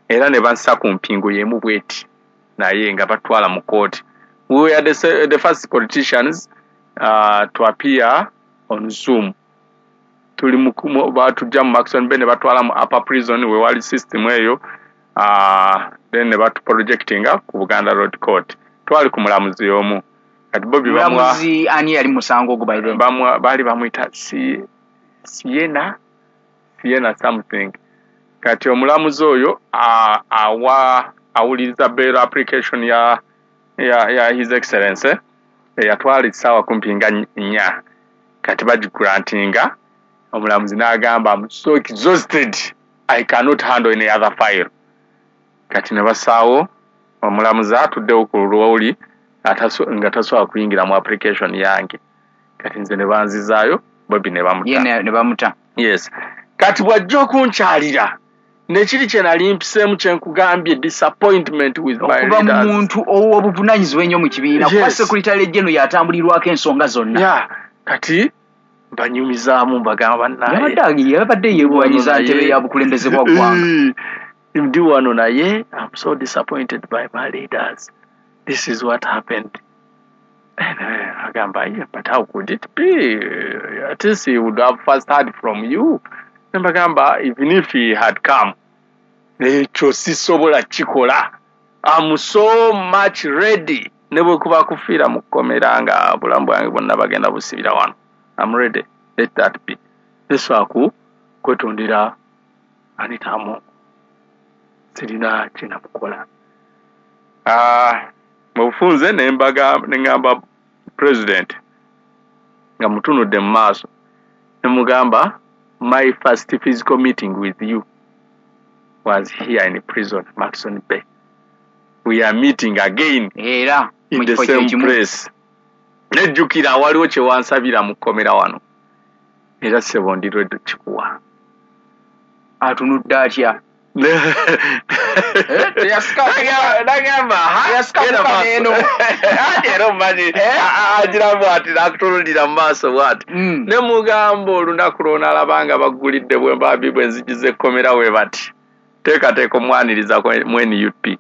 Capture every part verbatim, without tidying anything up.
era ne bansa ku mpingo yemu bweti naye nga batwala mu court. We are the, the first politicians uh, to appear on Zoom. Tuli mukumo batujja mu Maxon Bay ne batwala mu upper prison we wali system eyo uh, then ne batu projectinga ku Buganda Road Court. Twali ku mulamuzi omu. Kati Bobby bamwa mulamuzi ani yali musango ogubaire bamwa bali bamwita si Siena Siena something. Kati omulamuzi oyo uh, awa awuliriza bail application ya ya ya his excellency yatwala sawa kumpinga nya kati baji grantinga omulamuzi n'agamba I'm so exhausted I cannot handle any other file. Kati ne basawo omulamuzi atuddewo ku lwoli ataso nga tasobola kuyingira mu application yange. Kati nze ne banzizaayo Bobby ne bamuta. Ye ne bamuta. Yes. Kati bwajja okunkyalira nekiri kye nali mpisemu kye nkugambye disappointment with my leaders. Okuba muntu ow'obuvunanyizibwa ennyo mu kibiina kuba Secretary General yatambulirwako ensonga zonna. Yeah. Kati banyumizaamu mbagamba bannaye. Yabadde yabadde yeewanyiza ntebe ya bukulembeze bwa ggwanga. Ndi wano naye I'm so disappointed by my leaders. This is what happened. And uh, agamba, yeah, but how could it be? At least he would have first heard from you. Mbagamba, even if he had come, ekyo sisobola kikola. I'm so much ready. Nebo kuba kufiira mu kkomera nga bulamu bwange bwonna bagenda busibira wano. I'm ready. Let that be. Eswaku kwetondera Anita Amongo. Sirina kina mukola. Ah, mufunze ne mbaga ngamba president nga mutunudde mu maaso ne mugamba my first physical meeting with you was here in prison Maxon Bay. We are meeting again era in the same place. Nejjukira waliwo kye wansabira mu kkomera wano era sebondirwe kikuwa atunudde atya nagamba eno era omanyi agira bwati nakutunulira mu maaso bwati ne mugamba olunaku lw'onalabanga baggulidde bwembabi bwenzigi z'ekkomera we bati teekateeka omwaniriza mu N U P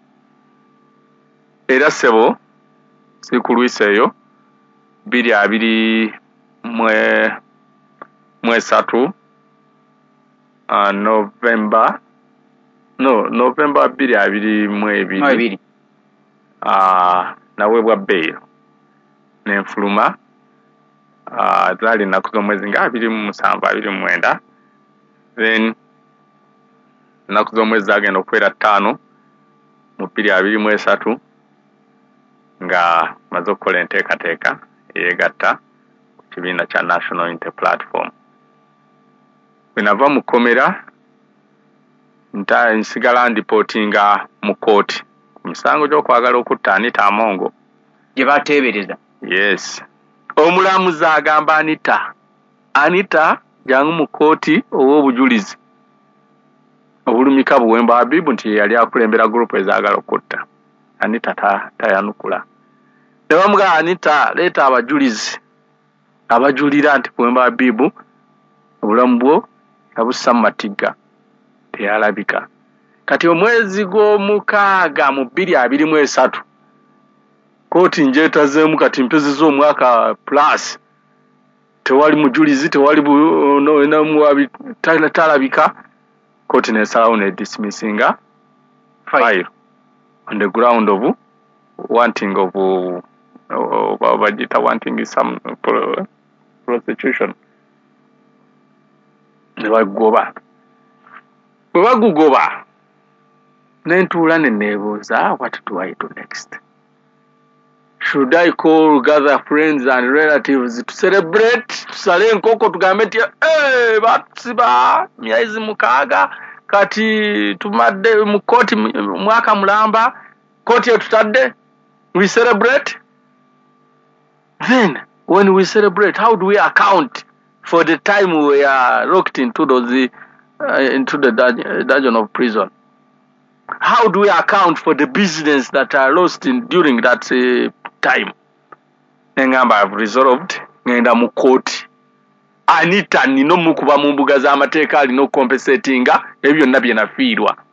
era sebo sikulwiseeyo biri abiri mwe mwesatu uh, November no November biri abiri mwe ebiri ah nawebwa bail nenfuluma ah zali nakuzo mwezi nga abiri mu musanvu abiri mu mwenda then nakuzo mwezi agenda okwera ttaano mu biri abiri mu esatu nga maze okukola enteekateeka eyegatta ku kibiina kya National Unity Platform. Bwenava mu kkomera nta nsigala ndipotinga mu kooti ku misango gy'okwagala okutta Anita Amongo gye bateebereza. Yes. Omulamuzi agamba Anita Anita jangu mu kooti ow'obujulizi obulumika buwemba Habibu nti yali akulembera gurupu ezaagala okutta. Anita ta tayanukula. Ne bamuga Anita leeta abajulizi abajulira nti buwemba Habibu obulamu bwo yabussa mu matigga teyalabika. Kati omwezi gw'omukaaga mu bbiri abiri mu esatu kooti njeetazeemu kati mpezi z'omwaka plus tewali mujulizi tewali namuwabi talabika kooti n'esalawo ne dismissinga file on the ground of wanting of bajita wanting some prostitution. Ne bagoba bwe bagugoba nentuula ne neebuuza what do I do next? Should I call gather friends and relatives to celebrate? Tusale enkoko tugambe nti eh batusiba myezi mukaaga kati tumadde mu kooti mwaka mulamba kooti etutadde we celebrate. Then when we celebrate, how do we account for the time we are locked into those uh, into the dungeon of prison? How do we account for the business that are lost in during that uh, time? Ngamba I've resolved ngenda mu court. Anita nino mukuba mu mbuga z'amateeka alina compensatinga ebyo byonna bye nafiirwa.